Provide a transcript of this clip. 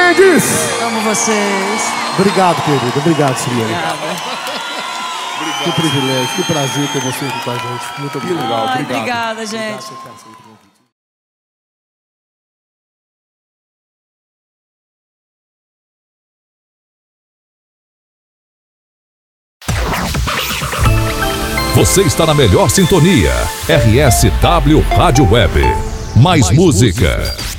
Mendes! Amo vocês. Obrigado, querido. Obrigado, Siriane. Obrigada. Que privilégio, que prazer ter você aqui com a gente. Muito obrigado. Ai, obrigada, gente. Você está na melhor sintonia. RSW Rádio Web. Mais música.